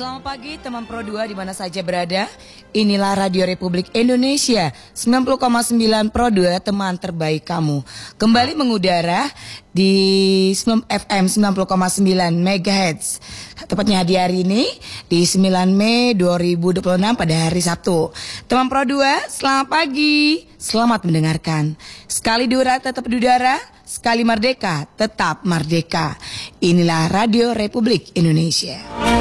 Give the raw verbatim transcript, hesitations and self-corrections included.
Selamat pagi teman Pro dua di mana saja berada. Inilah Radio Republik Indonesia sembilan puluh koma sembilan Pro dua, teman terbaik kamu. Kembali mengudara di F M sembilan puluh koma sembilan megahertz. Tepatnya di hari ini di sembilan Mei dua ribu dua puluh enam pada hari Sabtu. Teman Pro dua, selamat pagi. Selamat mendengarkan. Sekali di udara tetap di udara, sekali merdeka tetap merdeka. Inilah Radio Republik Indonesia.